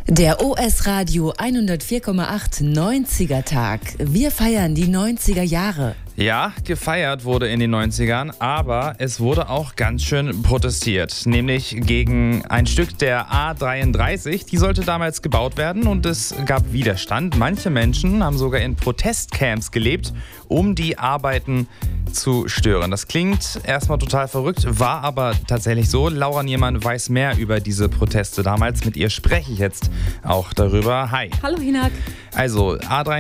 Der OS Radio 104,8 90er Tag. Wir feiern die 90er Jahre. Ja, gefeiert wurde in den 90ern, aber es wurde auch ganz schön protestiert. Nämlich gegen ein Stück der A33. Die sollte damals gebaut werden und es gab Widerstand. Manche Menschen haben sogar in Protestcamps gelebt, um die Arbeiten zu stören. Das klingt erstmal total verrückt, war aber tatsächlich so. Laura Niermann weiß mehr über diese Proteste damals. Mit ihr spreche ich jetzt auch darüber. Hi. Hallo Hinak. Also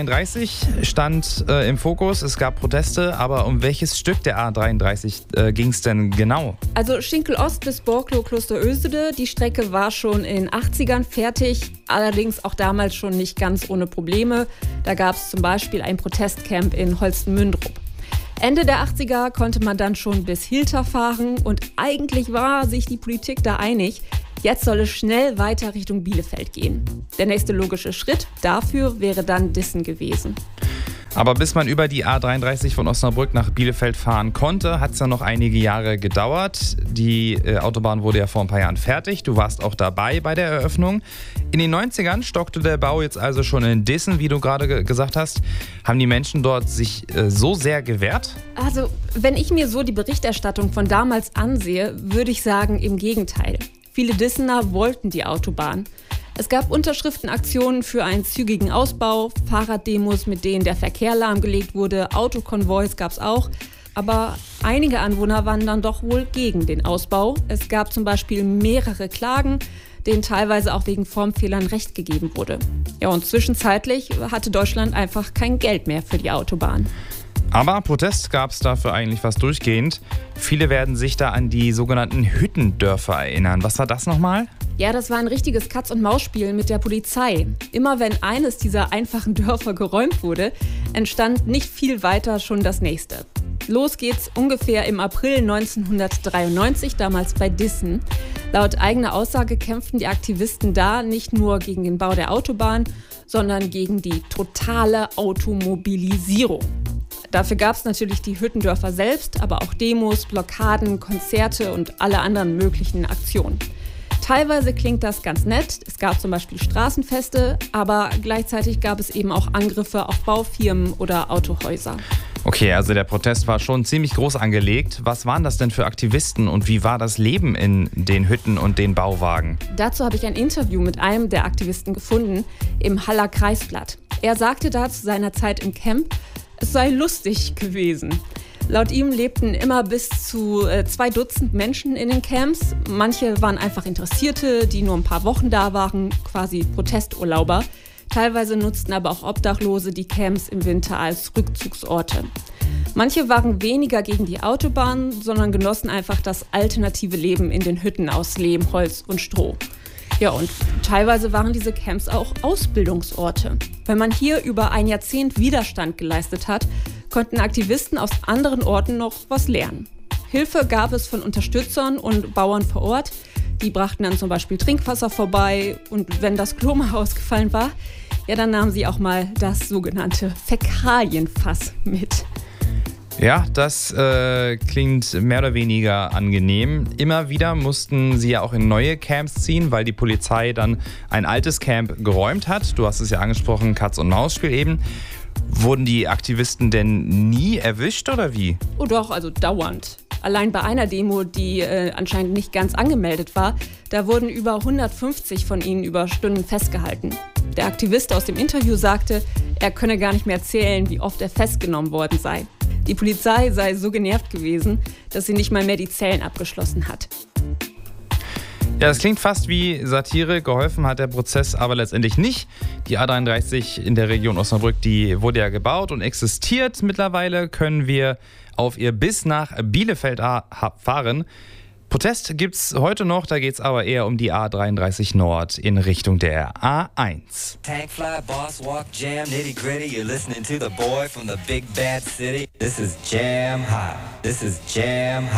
A33 stand im Fokus, es gab Proteste, aber um welches Stück der A33 ging es denn genau? Also Schinkel Ost bis Borklo Kloster Ösede, die Strecke war schon in den 80ern fertig, allerdings auch damals schon nicht ganz ohne Probleme. Da gab es zum Beispiel ein Protestcamp in Holsten-Mündrup. Ende der 80er konnte man dann schon bis Hilter fahren und eigentlich war sich die Politik da einig. Jetzt soll es schnell weiter Richtung Bielefeld gehen. Der nächste logische Schritt dafür wäre dann Dissen gewesen. Aber bis man über die A33 von Osnabrück nach Bielefeld fahren konnte, hat es ja noch einige Jahre gedauert. Die Autobahn wurde ja vor ein paar Jahren fertig. Du warst auch dabei bei der Eröffnung. In den 90ern stockte der Bau jetzt also schon in Dissen, wie du gerade gesagt hast. Haben die Menschen dort sich so sehr gewehrt? Also, wenn ich mir so die Berichterstattung von damals ansehe, würde ich sagen, im Gegenteil. Viele Dissener wollten die Autobahn. Es gab Unterschriftenaktionen für einen zügigen Ausbau, Fahrraddemos, mit denen der Verkehr lahmgelegt wurde, Autokonvois gab es auch. Aber einige Anwohner waren dann doch wohl gegen den Ausbau. Es gab zum Beispiel mehrere Klagen, denen teilweise auch wegen Formfehlern Recht gegeben wurde. Ja, und zwischenzeitlich hatte Deutschland einfach kein Geld mehr für die Autobahn. Aber Protest gab es dafür eigentlich fast durchgehend. Viele werden sich da an die sogenannten Hüttendörfer erinnern. Was war das nochmal? Ja, das war ein richtiges Katz-und-Maus-Spiel mit der Polizei. Immer wenn eines dieser einfachen Dörfer geräumt wurde, entstand nicht viel weiter schon das nächste. Los geht's ungefähr im April 1993, damals bei Dissen. Laut eigener Aussage kämpften die Aktivisten da nicht nur gegen den Bau der Autobahn, sondern gegen die totale Automobilisierung. Dafür gab es natürlich die Hüttendörfer selbst, aber auch Demos, Blockaden, Konzerte und alle anderen möglichen Aktionen. Teilweise klingt das ganz nett, es gab zum Beispiel Straßenfeste, aber gleichzeitig gab es eben auch Angriffe auf Baufirmen oder Autohäuser. Okay, also der Protest war schon ziemlich groß angelegt. Was waren das denn für Aktivisten und wie war das Leben in den Hütten und den Bauwagen? Dazu habe ich ein Interview mit einem der Aktivisten gefunden im Haller Kreisblatt. Er sagte da zu seiner Zeit im Camp, es sei lustig gewesen. Laut ihm lebten immer bis zu 2 Dutzend Menschen in den Camps. Manche waren einfach Interessierte, die nur ein paar Wochen da waren, quasi Protesturlauber. Teilweise nutzten aber auch Obdachlose die Camps im Winter als Rückzugsorte. Manche waren weniger gegen die Autobahn, sondern genossen einfach das alternative Leben in den Hütten aus Lehm, Holz und Stroh. Ja, und teilweise waren diese Camps auch Ausbildungsorte. Wenn man hier über ein Jahrzehnt Widerstand geleistet hat, konnten Aktivisten aus anderen Orten noch was lernen. Hilfe gab es von Unterstützern und Bauern vor Ort. Die brachten dann zum Beispiel Trinkwasser vorbei und wenn das Klo mal ausgefallen war, ja, dann nahmen sie auch mal das sogenannte Fäkalienfass mit. Ja, das klingt mehr oder weniger angenehm. Immer wieder mussten sie ja auch in neue Camps ziehen, weil die Polizei dann ein altes Camp geräumt hat. Du hast es ja angesprochen, Katz-und-Maus-Spiel eben. Wurden die Aktivisten denn nie erwischt oder wie? Oh doch, also dauernd. Allein bei einer Demo, die anscheinend nicht ganz angemeldet war, da wurden über 150 von ihnen über Stunden festgehalten. Der Aktivist aus dem Interview sagte, er könne gar nicht mehr zählen, wie oft er festgenommen worden sei. Die Polizei sei so genervt gewesen, dass sie nicht mal mehr die Zellen abgeschlossen hat. Ja, das klingt fast wie Satire. Geholfen hat der Prozess aber letztendlich nicht. Die A33 in der Region Osnabrück, die wurde ja gebaut und existiert. Mittlerweile können wir auf ihr bis nach Bielefeld fahren. Protest gibt's heute noch, da geht's aber eher um die A33 Nord in Richtung der A1. Tankfly, boss walk, jam, nitty gritty. You're listening to the boy from the big bad city. This is Jam Hot. This is Jam Hot.